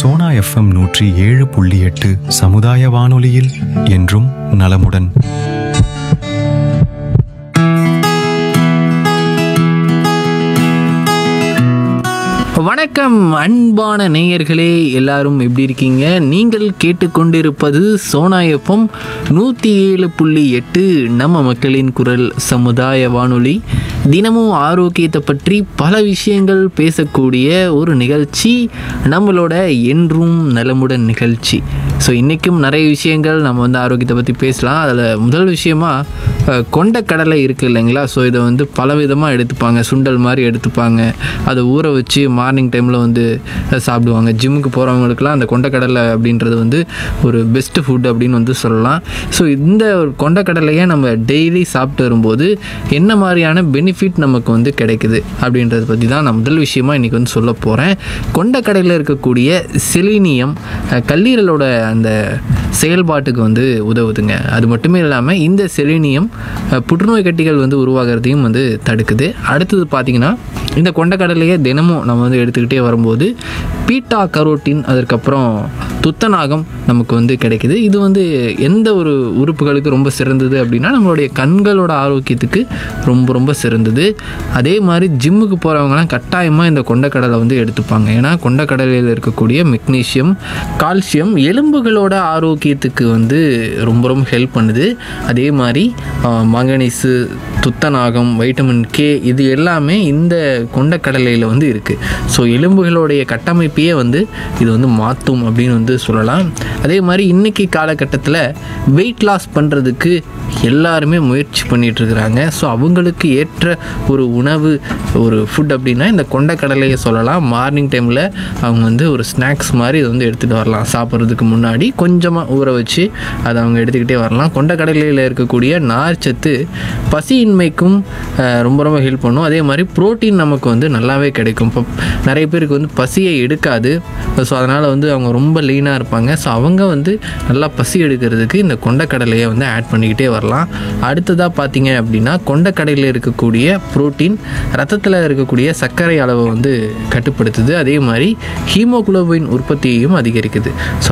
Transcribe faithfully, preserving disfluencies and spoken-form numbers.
Sona FM நூற்றி ஏழு புள்ளி எட்டு சமுதாய வானொலியில் என்றும் நலமுடன். வணக்கம் அன்பான நேயர்களே, எல்லாரும் எப்படி இருக்கீங்க? நீங்கள் கேட்டுக்கொண்டிருப்பது சோனா எஃப்எம் நூற்றி ஏழு புள்ளி எட்டு நம்ம மக்களின் குரல் சமுதாய வானொலி. தினமும் ஆரோக்கியத்தை பற்றி பல விஷயங்கள் பேசக்கூடிய ஒரு நிகழ்ச்சி நம்மளோட என்றும் நலமுடன் நிகழ்ச்சி. ஸோ இன்றைக்கும் நிறைய விஷயங்கள் நம்ம வந்து ஆரோக்கியத்தை பற்றி பேசலாம். அதில் முதல் விஷயமா கொண்டக்கடலை இருக்குது இல்லைங்களா? ஸோ இதை வந்து பல விதமாக எடுத்துப்பாங்க. சுண்டல் மாதிரி எடுத்துப்பாங்க, அதை ஊற வச்சு மார்னிங் டைமில் வந்து சாப்பிடுவாங்க. ஜிம்முக்கு போகிறவங்களுக்குலாம் அந்த கொண்டக்கடலை அப்படின்றது வந்து ஒரு பெஸ்ட்டு ஃபுட் அப்படின்னு வந்து சொல்லலாம். ஸோ இந்த ஒரு கொண்டக்கடலையை நம்ம டெய்லி சாப்பிட்டு வரும்போது என்ன மாதிரியான பெனிஃபிட் நமக்கு வந்து கிடைக்குது அப்படின்றத பற்றி தான் நான் முதல் விஷயமாக இன்றைக்கி வந்து சொல்ல போகிறேன். கொண்டக்கடலையில் இருக்கக்கூடிய செலினியம் கல்லீரலோட அந்த செயல்பாட்டுக்கு வந்து உதவுதுங்க. அது மட்டுமே இல்லாமல் இந்த செலினியம் புற்றுநோய் கட்டிகள் வந்து உருவாகிறதையும் வந்து தடுக்குது. அடுத்தது பார்த்திங்கன்னா, இந்த கொண்டக்கடலையை தினமும் நம்ம வந்து எடுத்துக்கிட்டே வரும்போது பீட்டா கரோட்டின், அதற்கப்புறம் துத்தநாகம் நமக்கு வந்து கிடைக்குது. இது வந்து எந்த ஒரு உறுப்புகளுக்கு ரொம்ப சிறந்தது அப்படின்னா நம்மளுடைய கண்களோட ஆரோக்கியத்துக்கு ரொம்ப ரொம்ப சிறந்தது. அதே மாதிரி ஜிம்முக்கு போகிறவங்கலாம் கட்டாயமாக இந்த கொண்டக்கடலை வந்து எடுத்துப்பாங்க. ஏன்னா கொண்டக்கடலையில் இருக்கக்கூடிய மெக்னீஷியம், கால்சியம் எலும்புகளோட ஆரோக்கியத்துக்கு வந்து ரொம்ப ரொம்ப ஹெல்ப் பண்ணுது. அதே மாதிரி மங்கனீஸு, துத்தநாகம், வைட்டமின் கே, இது எல்லாமே இந்த கொண்டக்கடலையில் வந்து இருக்குது. ஸோ எலும்புகளுடைய கட்டமைப்பையே வந்து இது வந்து மாற்றும் அப்படின்னு வந்து சொல்லலாம். அதே மாதிரி இன்றைக்கி காலகட்டத்தில் வெயிட் லாஸ் பண்ணுறதுக்கு எல்லாருமே முயற்சி பண்ணிகிட்ருக்குறாங்க. ஸோ அவங்களுக்கு ஏற்ற ஒரு உணவு, ஒரு ஃபுட் அப்படின்னா இந்த கொண்டக்கடலையை சொல்லலாம். மார்னிங் டைமில் அவங்க வந்து ஒரு ஸ்நாக்ஸ் மாதிரி இதை வந்து எடுத்துகிட்டு வரலாம். சாப்பிட்றதுக்கு முன்னாடி கொஞ்சமாக ஊற வச்சு அதை அவங்க எடுத்துக்கிட்டே வரலாம். கொண்டக்கடலையில் இருக்கக்கூடிய நார்ச்சத்து பசியின்மைக்கும் ரொம்ப ரொம்ப ஹெல்ப் பண்ணும். அதே மாதிரி புரோட்டீன் நமக்கு வந்து நல்லாவே கிடைக்கும். இப்போ நிறைய பேருக்கு வந்து பசியை எடுக்காது. ஸோ அதனால் வந்து அவங்க ரொம்ப லீனாக இருப்பாங்க. ஸோ அவங்க வந்து நல்லா பசி எடுக்கிறதுக்கு இந்த கொண்டக்கடலையை வந்து ஆட் பண்ணிக்கிட்டே வரலாம். அடுத்ததாக பார்த்தீங்க அப்படின்னா, கொண்டக்கடலையில் இருக்கக்கூடிய புரோட்டீன் ரத்தத்தில் இருக்கக்கூடிய சர்க்கரை அளவை வந்து கட்டுப்படுத்துது. அதே மாதிரி ஹீமோகுளோபின் உற்பத்தியையும் அதிகரிக்குது. ஸோ